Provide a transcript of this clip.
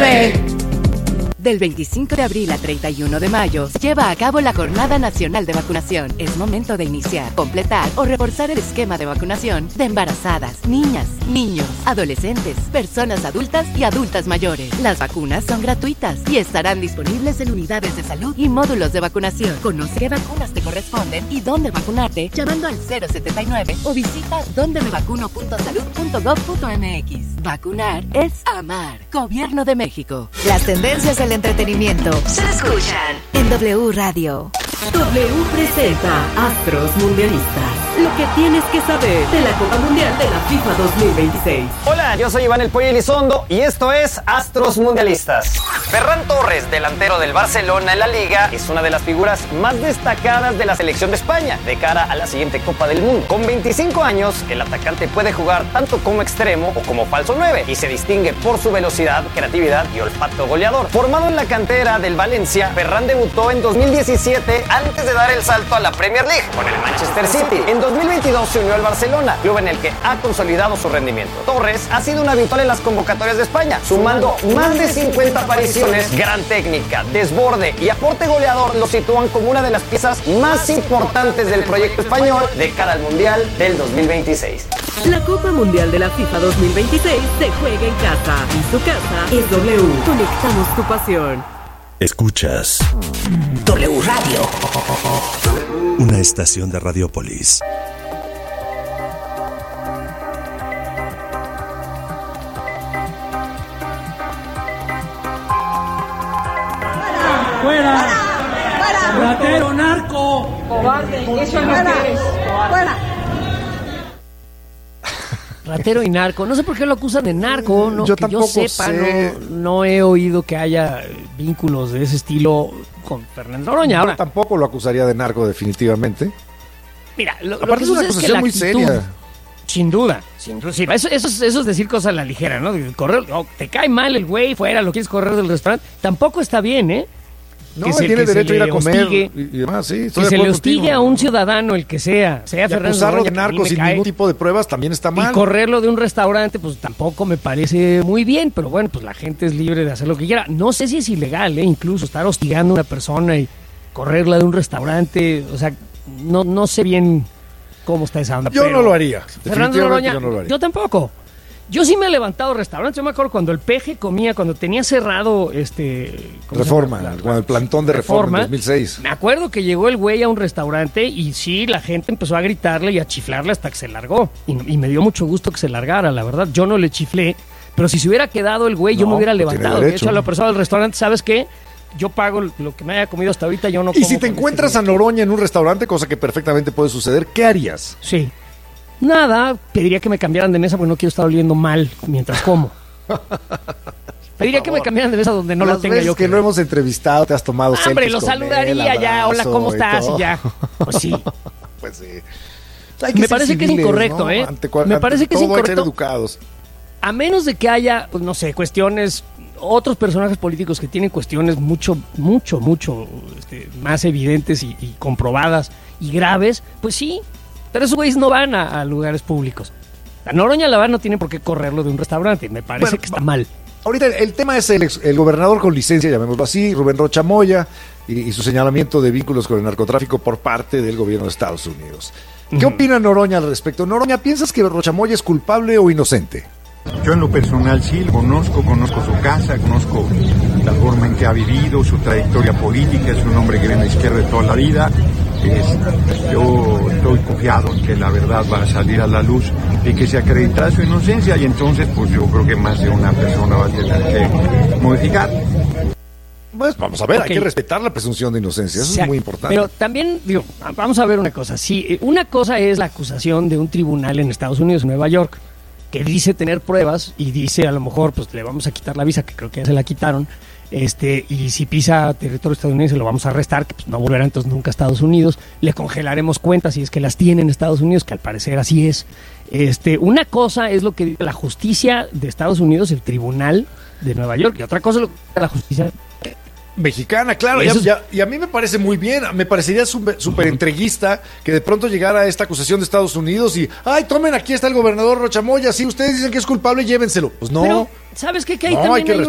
IFE. Del 25 de abril a 31 de mayo se lleva a cabo la Jornada Nacional de Vacunación. Es momento de iniciar, completar o reforzar el esquema de vacunación de embarazadas, niñas, niños, adolescentes, personas adultas y adultas mayores. Las vacunas son gratuitas y estarán disponibles en unidades de salud y módulos de vacunación. Conoce qué vacunas te corresponden y dónde vacunarte llamando al 079 o visita dondemevacuno.salud.gov.mx. Vacunar es amar. Gobierno de México. Las tendencias del entretenimiento se escuchan en W Radio. W presenta Astros Mundialistas. Lo que tienes que saber de la Copa Mundial de la FIFA 2026. Hola, yo soy Iván El Pollo Elizondo y esto es Astros Mundialistas. Ferran Torres, delantero del Barcelona en la Liga, es una de las figuras más destacadas de la selección de España de cara a la siguiente Copa del Mundo. Con 25 años, el atacante puede jugar tanto como extremo o como falso 9 y se distingue por su velocidad, creatividad y olfato goleador. Formado en la cantera del Valencia, Ferran debutó en 2017 antes de dar el salto a la Premier League con el Manchester City. En 2022 se unió al Barcelona, club en el que ha consolidado su rendimiento. Torres ha sido un habitual en las convocatorias de España, sumando más de 50 apariciones. Gran técnica, desborde y aporte goleador lo sitúan como una de las piezas más importantes del proyecto español de cara al Mundial del 2026. La Copa Mundial de la FIFA 2026 se juega en casa y su casa es W. Conectamos tu pasión. Escuchas W Radio. Una estación de Radiopolis. ¡Fuera! ¡Ratero, narco! ¡Cobarde! ¡Eso no quieres! ¡Fuera! Ratero y narco. No sé por qué lo acusan de narco. No, yo que tampoco yo sepa, sé. no he oído que haya vínculos de ese estilo con Fernando Noroña. Ahora, Yo tampoco lo acusaría de narco, definitivamente. mira, lo Aparte que es una sucede es que acusación la muy actitud, seria. sin duda. Sí, eso es decir cosas a la ligera, ¿no? Correr, te cae mal el güey, fuera, lo quieres correr del restaurante. Tampoco está bien, ¿eh? No, Que tiene derecho a ir a le comer hostigue, y demás, sí. que se le hostigue a un ciudadano, el que sea Y Fernando acusarlo de Noroña, que a mí narco me sin cae, ningún tipo de pruebas también está y mal. correrlo de un restaurante, pues tampoco me parece muy bien, pero bueno, pues la gente es libre de hacer lo que quiera. No sé si es ilegal, incluso estar hostigando a una persona y correrla de un restaurante, o sea, no sé bien cómo está esa onda. Yo pero no lo haría. Fernando Definitivamente Noroña, yo no lo haría. yo tampoco. Yo sí me he levantado restaurantes. Yo me acuerdo cuando el Peje comía, cuando tenía cerrado ¿cómo se Reforma, llama? con el plantón de Reforma en 2006. Me acuerdo que llegó el güey a un restaurante y sí, la gente empezó a gritarle y a chiflarle hasta que se largó. Y me dio mucho gusto que se largara, la verdad. Yo no le chiflé, pero si se hubiera quedado el güey, yo No, me hubiera pues tiene levantado. De derecho. hecho, a la persona del restaurante, ¿sabes qué? Yo pago lo que me haya comido hasta ahorita, yo no Y como si te con encuentras a este Noroña en un restaurante, cosa que perfectamente puede suceder, ¿qué harías? güey. Sí. Nada, pediría que me cambiaran de mesa porque no quiero estar oliendo mal mientras como. Pediría que me cambiaran de mesa donde no Las lo tenga veces yo que lo hemos entrevistado, te has tomado Hombre, selfies lo con saludaría él, ya. Hola, abrazo ¿cómo estás? todo. Y ya. Pues sí. Pues sí. Me parece que es incorrecto, ¿eh? Me parece que es todo hay que ser incorrecto. educados. A menos de que haya, pues no sé, cuestiones, otros personajes políticos que tienen cuestiones mucho más evidentes y comprobadas y graves, pues sí. Pero esos güeyes no van a lugares públicos. La Noroña no tiene por qué correrlo de un restaurante. Me parece que está mal. Ahorita el tema es el gobernador con licencia, llamémoslo así, Rubén Rocha Moya, y su señalamiento de vínculos con el narcotráfico por parte del gobierno de Estados Unidos. ¿Qué opina Noroña al respecto? Noroña, ¿piensas que Rocha Moya es culpable o inocente? Yo en lo personal sí lo conozco su casa, conozco la forma en que ha vivido, su trayectoria política, es un hombre que viene a la izquierda de toda la vida. Yo estoy confiado en que la verdad va a salir a la luz y que se acreditará su inocencia, y entonces pues yo creo que más de una persona va a tener que modificar. Pues vamos a ver, Ok. hay que respetar la presunción de inocencia, eso O sea, es muy importante. Pero también, digo, vamos a ver una cosa. Sí, una cosa es la acusación de un tribunal en Estados Unidos, en Nueva York, que dice tener pruebas y dice a lo mejor pues le vamos a quitar la visa, que creo que ya se la quitaron, y si pisa territorio estadounidense lo vamos a arrestar, que pues no volverá entonces nunca a Estados Unidos, le congelaremos cuentas si es que las tiene en Estados Unidos, que al parecer así es. Una cosa es lo que dice la justicia de Estados Unidos, el tribunal de Nueva York, y otra cosa es lo que dice la justicia mexicana, claro, Eso y a mí me parece muy bien, me parecería súper entreguista que de pronto llegara esta acusación de Estados Unidos y, ay, tomen, aquí está el gobernador Rocha Moya, sí, ustedes dicen que es culpable, llévenselo. Pues no. Pero, ¿sabes qué? Que ahí No, también hay que hay